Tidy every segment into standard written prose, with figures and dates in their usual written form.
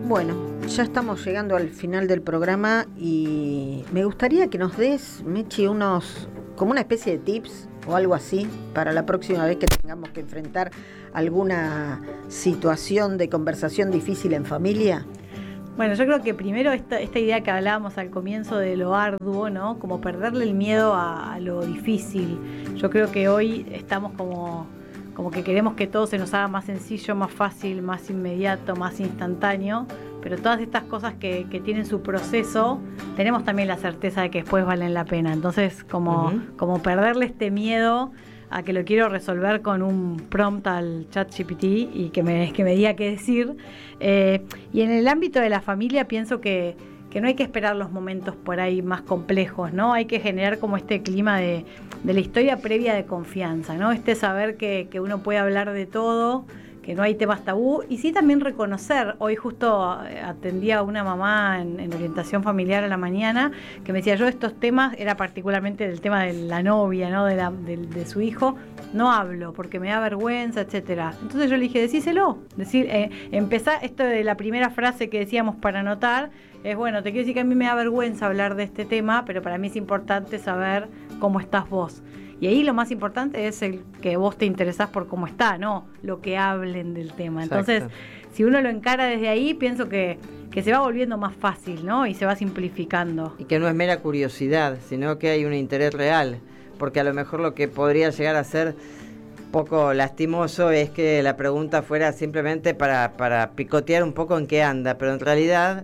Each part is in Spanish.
Bueno, ya estamos llegando al final del programa y me gustaría que nos des, Mechi, como una especie de tips o algo así para la próxima vez que tengamos que enfrentar alguna situación de conversación difícil en familia. Bueno, yo creo que primero esta idea que hablábamos al comienzo de lo arduo, ¿no? Como perderle el miedo a lo difícil. Yo creo que hoy estamos como que queremos que todo se nos haga más sencillo, más fácil, más inmediato, más instantáneo, pero todas estas cosas que tienen su proceso, tenemos también la certeza de que después valen la pena. Entonces, como perderle este miedo a que lo quiero resolver con un prompt al ChatGPT y que me diga qué decir. Y en el ámbito de la familia pienso que no hay que esperar los momentos por ahí más complejos, ¿no? Hay que generar como este clima de la historia previa de confianza, ¿no? Saber que uno puede hablar de todo, que no hay temas tabú, y sí también reconocer. Hoy justo atendía a una mamá en orientación familiar a la mañana que me decía, yo estos temas, era particularmente del tema de la novia, ¿no? de su hijo, no hablo porque me da vergüenza, etcétera. Entonces yo le dije, decíselo, empezá, esto de la primera frase que decíamos para anotar, es bueno, te quiero decir que a mí me da vergüenza hablar de este tema, pero para mí es importante saber cómo estás vos. Y ahí lo más importante es el que vos te interesás por cómo está, no lo que hablen del tema. Entonces, si uno lo encara desde ahí, pienso que se va volviendo más fácil, ¿no? Y se va simplificando. Y que no es mera curiosidad, sino que hay un interés real, porque a lo mejor lo que podría llegar a ser poco lastimoso es que la pregunta fuera simplemente para picotear un poco en qué anda, pero en realidad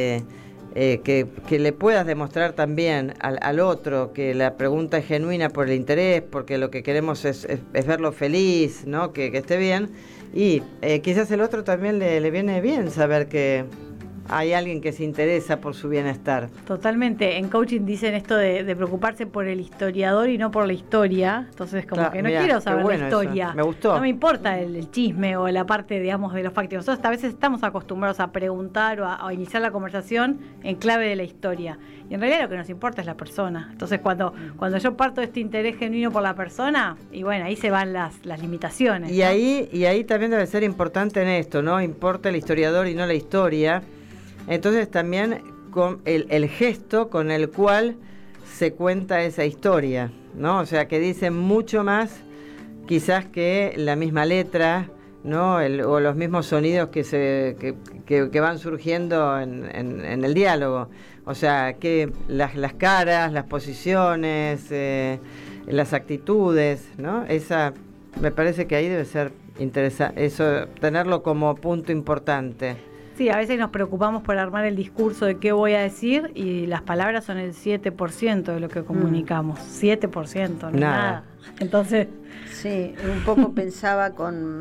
que le puedas demostrar también al otro que la pregunta es genuina por el interés, porque lo que queremos es verlo feliz, ¿no? Que esté bien, y quizás el otro también le viene bien saber que hay alguien que se interesa por su bienestar. Totalmente. En coaching dicen esto de preocuparse por el historiador y no por la historia. Entonces, como que no quiero saber la historia. Eso. Me gustó. No me importa el chisme o la parte, digamos, de los fácticos. Nosotros a veces estamos acostumbrados a preguntar o a iniciar la conversación en clave de la historia. Y en realidad lo que nos importa es la persona. Entonces, cuando yo parto de este interés genuino por la persona, y bueno, ahí se van las limitaciones. Y, ¿no? ahí también debe ser importante en esto, ¿no? Importa el historiador y no la historia. Entonces también con el gesto con el cual se cuenta esa historia, ¿no? O sea, que dice mucho más quizás que la misma letra, ¿no? O los mismos sonidos que van surgiendo en el diálogo. O sea, que las caras, las posiciones, las actitudes, ¿no? Esa, me parece que ahí debe ser interesante, eso, tenerlo como punto importante. Sí, a veces nos preocupamos por armar el discurso de qué voy a decir y las palabras son el 7% de lo que comunicamos. 7%, no nada. Entonces, sí, un poco pensaba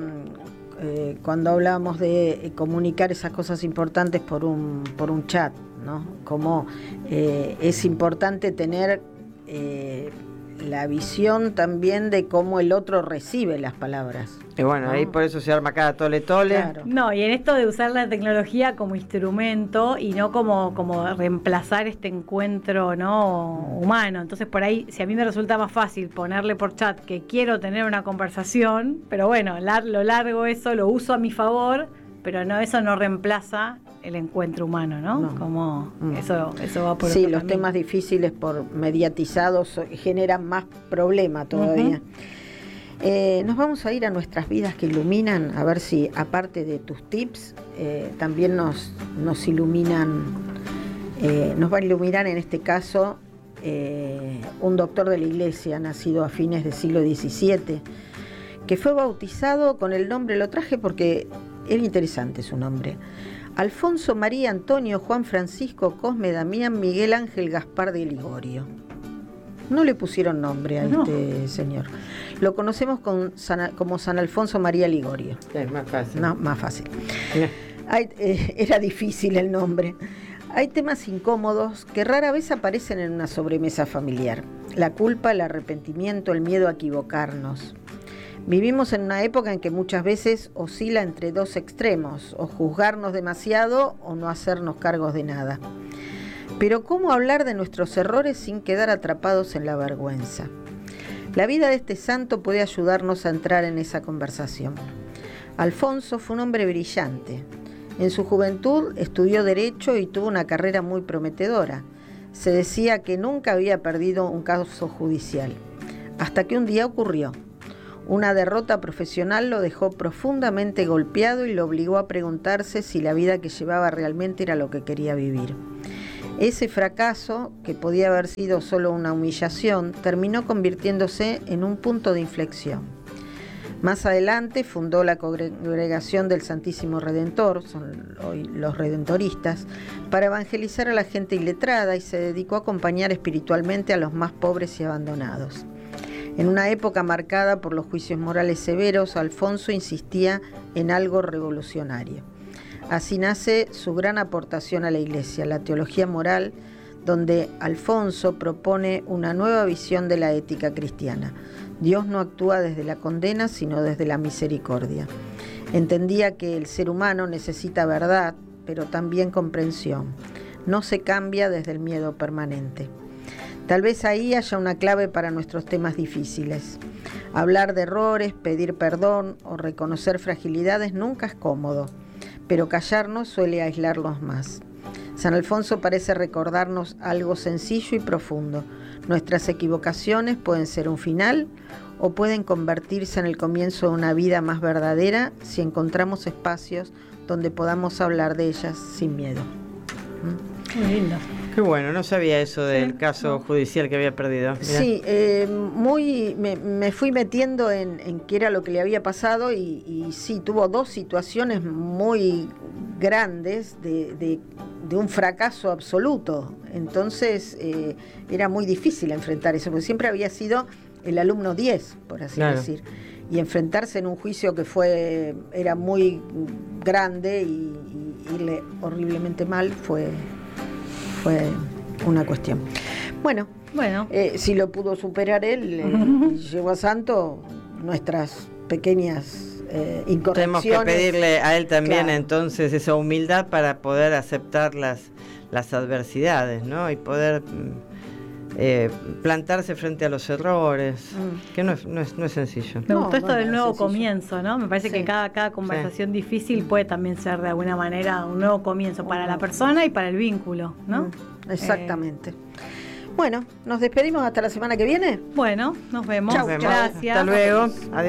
cuando hablábamos de comunicar esas cosas importantes por un chat, ¿no? Como es importante tener la visión también de cómo el otro recibe las palabras. Y bueno, ¿no? Ahí por eso se arma cada tole. Claro. No, y en esto de usar la tecnología como instrumento y no como reemplazar este encuentro, ¿no? humano. Entonces por ahí, si a mí me resulta más fácil ponerle por chat que quiero tener una conversación, pero bueno, lo largo eso, lo uso a mi favor, pero no, eso no reemplaza el encuentro humano, ¿no? Como eso va por sí, otro los camino. temas difíciles por mediatizados generan más problema todavía. Nos vamos a ir a nuestras vidas que iluminan, a ver si aparte de tus tips también nos iluminan, nos va a iluminar en este caso un doctor de la iglesia nacido a fines del siglo XVII que fue bautizado con el nombre, lo traje porque era interesante su nombre: Alfonso María Antonio Juan Francisco Cosme Damián Miguel Ángel Gaspar de Ligorio. No le pusieron nombre a este señor. Lo conocemos como San Alfonso María Ligorio. Es más fácil. No, más fácil. Era difícil el nombre. Hay temas incómodos que rara vez aparecen en una sobremesa familiar. La culpa, el arrepentimiento, el miedo a equivocarnos. Vivimos en una época en que muchas veces oscila entre dos extremos, o juzgarnos demasiado o no hacernos cargos de nada. Pero ¿cómo hablar de nuestros errores sin quedar atrapados en la vergüenza? La vida de este santo puede ayudarnos a entrar en esa conversación. Alfonso fue un hombre brillante. En su juventud estudió Derecho y tuvo una carrera muy prometedora. Se decía que nunca había perdido un caso judicial, hasta que un día ocurrió. Una derrota profesional lo dejó profundamente golpeado y lo obligó a preguntarse si la vida que llevaba realmente era lo que quería vivir. Ese fracaso, que podía haber sido solo una humillación, terminó convirtiéndose en un punto de inflexión. Más adelante fundó la Congregación del Santísimo Redentor, son hoy los redentoristas, para evangelizar a la gente iletrada, y se dedicó a acompañar espiritualmente a los más pobres y abandonados. En una época marcada por los juicios morales severos, Alfonso insistía en algo revolucionario. Así nace su gran aportación a la Iglesia, la teología moral, donde Alfonso propone una nueva visión de la ética cristiana. Dios no actúa desde la condena, sino desde la misericordia. Entendía que el ser humano necesita verdad, pero también comprensión. No se cambia desde el miedo permanente. Tal vez ahí haya una clave para nuestros temas difíciles. Hablar de errores, pedir perdón o reconocer fragilidades nunca es cómodo, pero callarnos suele aislarlos más. San Alfonso parece recordarnos algo sencillo y profundo. Nuestras equivocaciones pueden ser un final o pueden convertirse en el comienzo de una vida más verdadera si encontramos espacios donde podamos hablar de ellas sin miedo. Muy lindo. Qué bueno, no sabía eso del caso judicial que había perdido. Mirá. Sí, me fui metiendo en qué era lo que le había pasado y sí, tuvo dos situaciones muy grandes de un fracaso absoluto. Entonces era muy difícil enfrentar eso, porque siempre había sido el alumno 10, por así decir. Y enfrentarse en un juicio que era muy grande y irle horriblemente mal fue una cuestión. Bueno, si lo pudo superar él, llegó a santo, nuestras pequeñas incorrecciones. Tenemos que pedirle a él también, entonces, esa humildad para poder aceptar las adversidades, ¿no? Y poder plantarse frente a los errores, que no es sencillo. Me gustó esto del nuevo comienzo, ¿no? Me parece que cada conversación difícil puede también ser de alguna manera un nuevo comienzo para la persona y para el vínculo, ¿no? Exactamente. Bueno, nos despedimos hasta la semana que viene. Bueno, nos vemos. Chau, gracias. Hasta luego. Adiós.